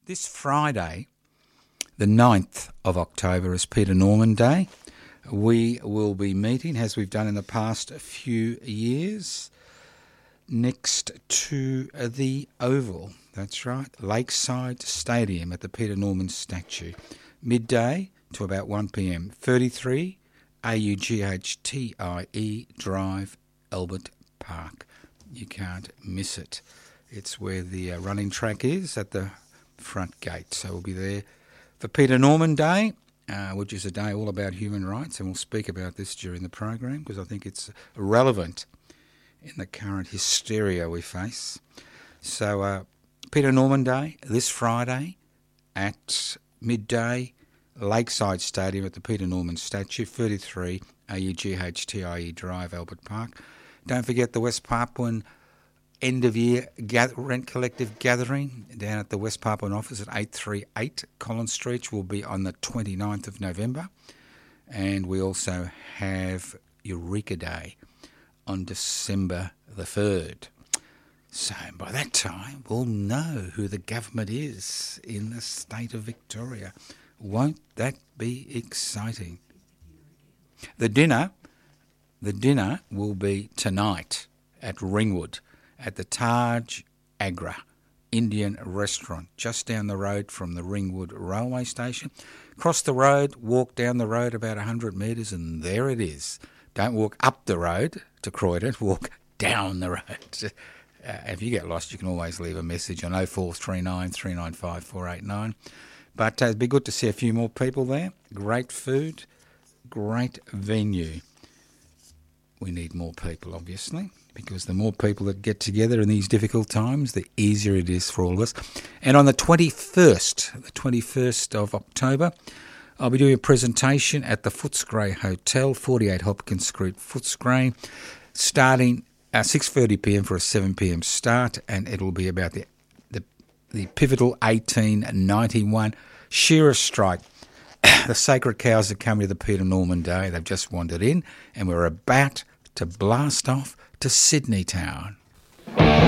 This Friday, the 9th of October, is Peter Norman Day. We will be meeting, as we've done in the past few years, next to the Oval. That's right, Lakeside Stadium at the Peter Norman statue. Midday to about 1 p.m. 33 Aughtie Drive, Albert Park. You can't miss it. It's where the running track is at the front gate. So we'll be there for Peter Norman Day, which is a day all about human rights, and we'll speak about this during the program because I think it's relevant in the current hysteria we face. So Peter Norman Day this Friday at midday, Lakeside Stadium at the Peter Norman statue, 33 Aughtie Drive, Albert Park. Don't forget the West Papuan end-of-year rent collective gathering down at the West Papuan office at 838 Collins Street will be on the 29th of November. And we also have Eureka Day on December the 3rd. So by that time, we'll know who the government is in the state of Victoria. Won't that be exciting? The dinner will be tonight at Ringwood, at the Taj Agra Indian restaurant, just down the road from the Ringwood railway station. Cross the road, walk down the road about 100 metres, and there it is. Don't walk up the road to Croydon, walk down the road. If you get lost, you can always leave a message on 0439 395 489. But it'd be good to see a few more people there. Great food, great venue. We need more people, obviously, because the more people that get together in these difficult times, the easier it is for all of us. And on the 21st of October, I'll be doing a presentation at the Footscray Hotel, 48 Hopkins Street, Footscray, starting at 6:30 p.m. for a 7 p.m. start, and it'll be about the pivotal 1891 shearer strike. The sacred cows are coming to the Peter Norman Day. They've just wandered in, and we're about to blast off to Sydney town.